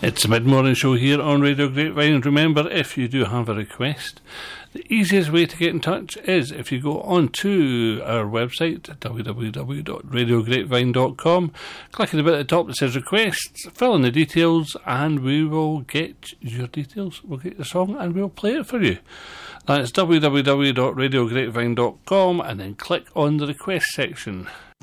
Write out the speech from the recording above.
It's the mid-morning show here on Radio Grapevine. Remember, if you do have a request, the easiest way to get in touch is if you go on to our website, www.radiograpevine.com, click on the bit at the top that says requests, fill in the details, and we will get your details. We'll get the song and we'll play it for you. That's www.radiograpevine.com, and then click on the request section.